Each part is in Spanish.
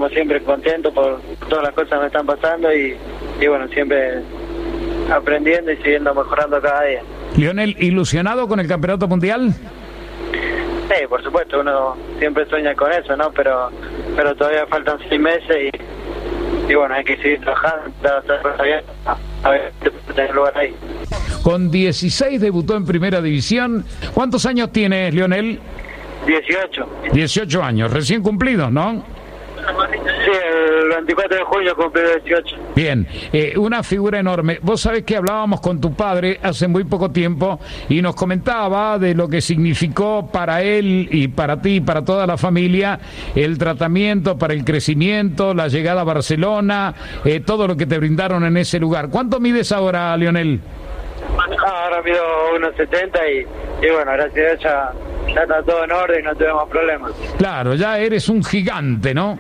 como siempre contento por todas las cosas que me están pasando y bueno, siempre aprendiendo y siguiendo mejorando cada día. Lionel, ¿ilusionado con el campeonato mundial? Sí, por supuesto, uno siempre sueña con eso, ¿no? Pero todavía faltan 6 meses y bueno, hay que seguir trabajando, hacer cosas bien, a ver, tener lugar ahí. Con 16 debutó en Primera División. ¿Cuántos años tienes, Lionel? 18. 18 años, recién cumplidos, ¿no? Sí, el 24 de junio cumplí 18. Bien, una figura enorme. Vos sabés que hablábamos con tu padre hace muy poco tiempo y nos comentaba de lo que significó para él y para ti y para toda la familia el tratamiento para el crecimiento, la llegada a Barcelona, todo lo que te brindaron en ese lugar. ¿Cuánto mides ahora, Lionel? Ahora mido 1,70 y bueno, gracias a Dios ya está todo en orden y no tuvimos problemas. Claro, ya eres un gigante, ¿no?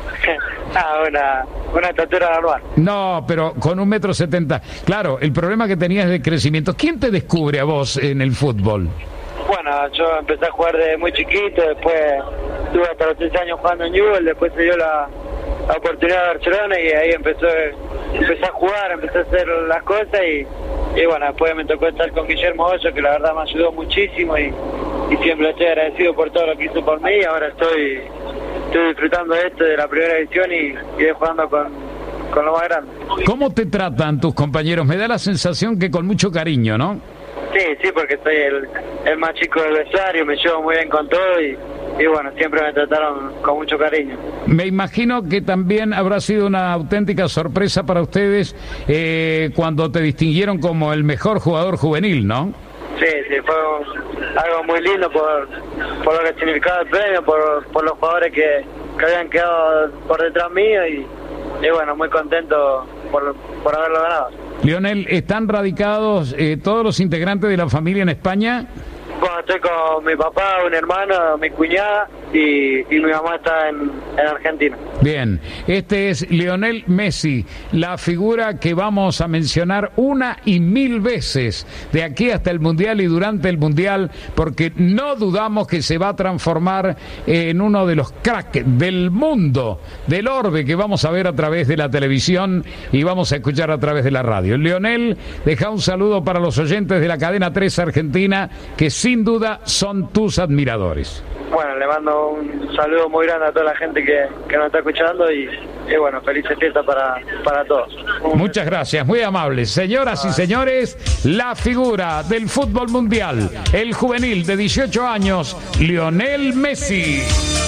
Una estatura normal. No, pero con 1,70 m. Claro, el problema que tenías de crecimiento. ¿Quién te descubre a vos en el fútbol? Bueno, yo empecé a jugar desde muy chiquito, después estuve hasta los 6 años jugando en Newell's, después se dio la oportunidad de Barcelona y ahí empecé a jugar, empecé a hacer las cosas y bueno, después me tocó estar con Guillermo Hoyo, que la verdad me ayudó muchísimo y siempre estoy agradecido por todo lo que hizo por mí y ahora estoy disfrutando de esto, de la primera edición y de jugando con lo más grande. ¿Cómo te tratan tus compañeros? Me da la sensación que con mucho cariño, ¿no? Sí, porque soy el más chico del vestuario, me llevo muy bien con todo y bueno, siempre me trataron con mucho cariño. Me imagino que también habrá sido una auténtica sorpresa para ustedes cuando te distinguieron como el mejor jugador juvenil, ¿no? Sí, fue algo muy lindo por lo que significaba el premio, por los jugadores que habían quedado por detrás mío y bueno, muy contento por haberlo ganado. Lionel, ¿están radicados todos los integrantes de la familia en España? Bueno, estoy con mi papá, un hermano, mi cuñada y mi mamá está en Argentina. Bien, este es Lionel Messi, la figura que vamos a mencionar 1,000 veces de aquí hasta el Mundial y durante el Mundial, porque no dudamos que se va a transformar en uno de los cracks del mundo, del orbe que vamos a ver a través de la televisión y vamos a escuchar a través de la radio. Lionel, deja un saludo para los oyentes de la cadena 3 Argentina, que sin duda son tus admiradores. Bueno, le mando un saludo muy grande a toda la gente que nos está escuchando y bueno, felices fiestas para todos. Muchas gracias, muy amables. Señoras y señores, la figura del fútbol mundial, el juvenil de 18 años, Lionel Messi.